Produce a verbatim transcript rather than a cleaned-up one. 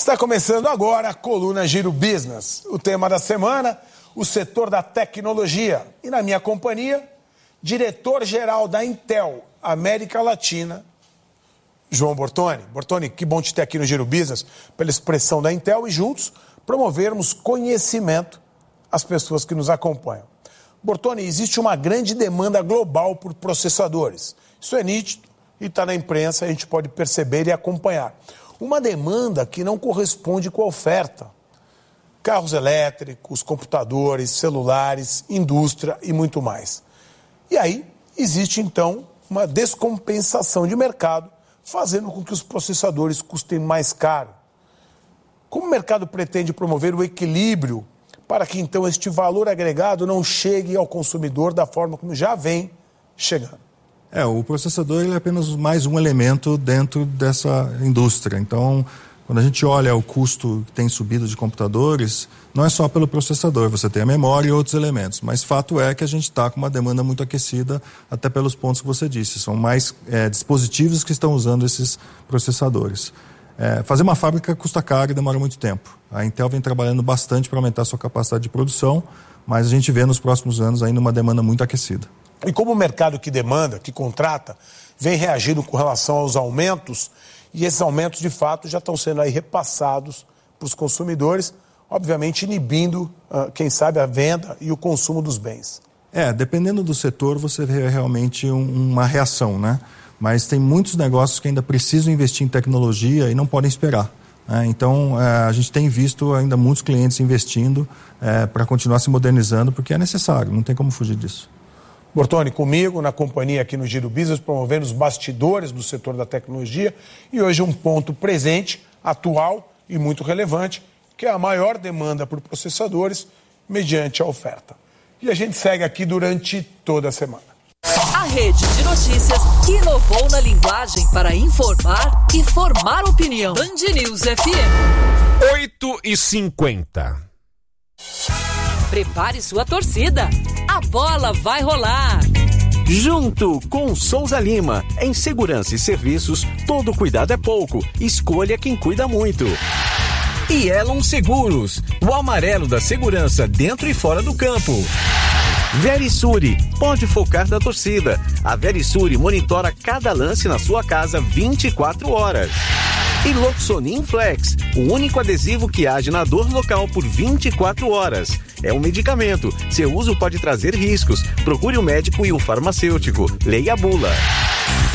Está começando agora a coluna Giro Business. O tema da semana, o setor da tecnologia. E na minha companhia, diretor-geral da Intel América Latina, João Bortoni. Bortoni, que bom te ter aqui no Giro Business, pela expressão da Intel e juntos promovermos conhecimento às pessoas que nos acompanham. Bortoni, existe uma grande demanda global por processadores. Isso é nítido e está na imprensa, a gente pode perceber e acompanhar. Uma demanda que não corresponde com a oferta. Carros elétricos, computadores, celulares, indústria e muito mais. E aí existe então uma descompensação de mercado, fazendo com que os processadores custem mais caro. Como o mercado pretende promover o equilíbrio para que então este valor agregado não chegue ao consumidor da forma como já vem chegando? É, o processador ele é apenas mais um elemento dentro dessa indústria. Então, quando a gente olha o custo que tem subido de computadores, não é só pelo processador, você tem a memória e outros elementos. Mas fato é que a gente está com uma demanda muito aquecida, até pelos pontos que você disse. São mais é, dispositivos que estão usando esses processadores. É, fazer uma fábrica custa caro e demora muito tempo. A Intel vem trabalhando bastante para aumentar a sua capacidade de produção, mas a gente vê nos próximos anos ainda uma demanda muito aquecida. E como o mercado que demanda, que contrata, vem reagindo com relação aos aumentos, e esses aumentos de fato já estão sendo aí repassados para os consumidores, obviamente inibindo, uh, quem sabe, a venda e o consumo dos bens. É, dependendo do setor você vê realmente um, uma reação, né? Mas tem muitos negócios que ainda precisam investir em tecnologia e não podem esperar. Né? Então, é, a gente tem visto ainda muitos clientes investindo é, para continuar se modernizando, porque é necessário, não tem como fugir disso. Bortoni, comigo, na companhia aqui no Giro Business, promovendo os bastidores do setor da tecnologia e hoje um ponto presente, atual e muito relevante, que é a maior demanda por processadores mediante a oferta. E a gente segue aqui durante toda a semana. A rede de notícias que inovou na linguagem para informar e formar opinião. Band News F M. oito e cinquenta. Prepare sua torcida. A bola vai rolar. Junto com Souza Lima. Em segurança e serviços, todo cuidado é pouco. Escolha quem cuida muito. E Elon Seguros. O amarelo da segurança dentro e fora do campo. Verisure, pode focar na torcida. A Verisure monitora cada lance na sua casa vinte e quatro horas. E Loxonin Flex, o único adesivo que age na dor local por vinte e quatro horas. É um medicamento. Seu uso pode trazer riscos. Procure o médico e o farmacêutico. Leia a bula.